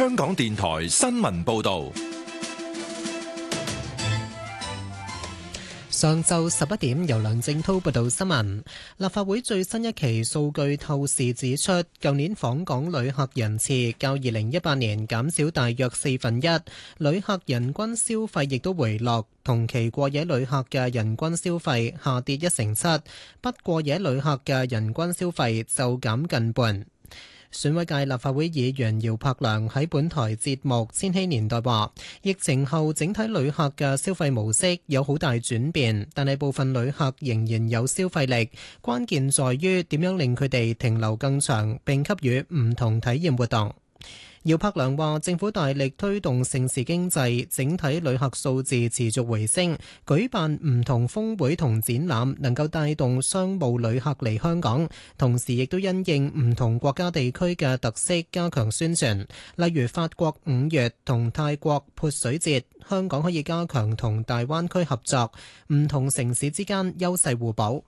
香港電台新聞報道。 上晝11點，由梁正濤報道新聞。立法會最新一期數據透視指出，舊年訪港旅客人次較2018年減少大約1/4，旅客人均消費亦都回落，同期過夜旅客嘅人均消費下跌1/7，不過夜旅客嘅人均消費就減近半。選委界立法會議員姚柏良喺本台節目《千禧年代》話，疫情後整體旅客嘅消費模式有好大轉變，但係部分旅客仍然有消費力，關鍵在於點樣令佢哋停留更長，並給予唔同體驗活動。姚柏良話，政府大力推動盛事經濟，整體旅客數字持續回升，舉辦唔同峰會同展覽，能夠帶動商務旅客嚟香港，同時亦都因應唔同國家地區嘅特色加強宣傳，例如法國5月同泰國潑水節，香港可以加強同大灣區合作，唔同城市之間優勢互補。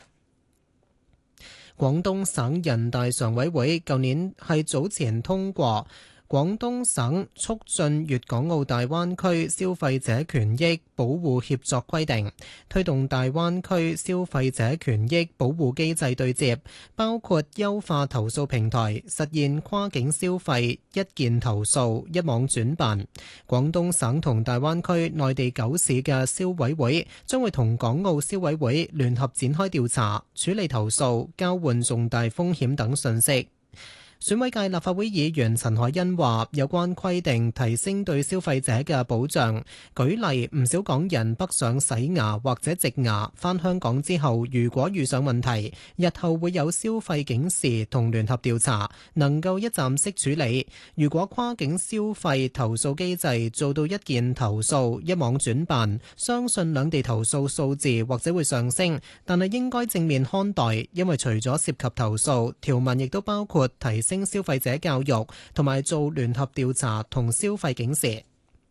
廣東省人大常委會舊年係早前通過廣東省促進粵港澳大灣區消費者權益保護協作規定，推動大灣區消費者權益保護機制對接，包括優化投訴平台，實現跨境消費一件投訴一網轉辦。廣東省同大灣區內地9市嘅消委會將會同港澳消委會聯合展開調查，處理投訴，交換重大風險等信息。選委界立法會議員陳凱欣話，有關規定提升對消費者嘅保障，舉例唔少港人北上洗牙或者植牙，返香港之後如果遇上問題，日後會有消費警示同聯合調查，能夠一站式處理。如果跨境消費投訴機制做到一件投訴一網轉辦，相信兩地投訴數字或者會上升，但係應該正面看待，因為除咗涉及投訴，條文亦都包括提升消費者教育同埋做聯合調查同消費警示。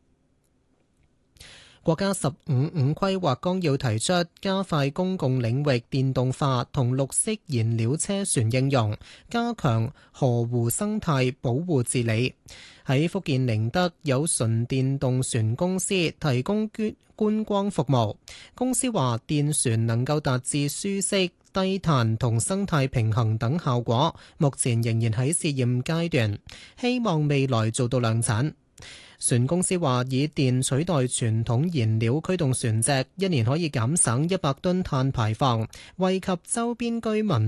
國家15五規劃綱要提出加快公共領域電動化同綠色燃料車船應用，加強河湖生態保護治理。喺福建寧德有純電動船公司提供觀光服務，公司話電船能夠達至舒適、低碳同生態平衡等效果，目前仍然喺試驗階段，希望未來做到量產。船公司話以電取代傳統燃料驅動船隻，一年可以減省100噸碳排放，惠及周邊居民